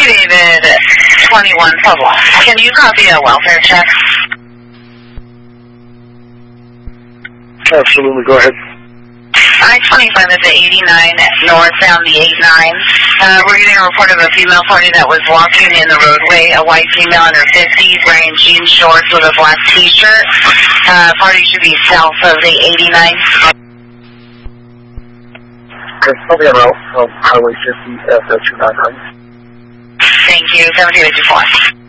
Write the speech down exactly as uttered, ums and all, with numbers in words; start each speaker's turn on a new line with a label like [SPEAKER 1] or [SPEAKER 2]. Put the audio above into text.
[SPEAKER 1] David, twenty-one Pueblo. Can you copy a welfare check?
[SPEAKER 2] Absolutely, go ahead.
[SPEAKER 1] I twenty-five at the eighty-nine northbound the eighty-nine. Uh, we're getting a report of a female party that was walking in the roadway, a white female in her fifties wearing jean shorts with a black t-shirt. Uh, party should be south of the eighty-nine.
[SPEAKER 2] Okay, I'll be on route from Highway fifty at two ninety-nine.
[SPEAKER 1] Thank you, seven two eight two four.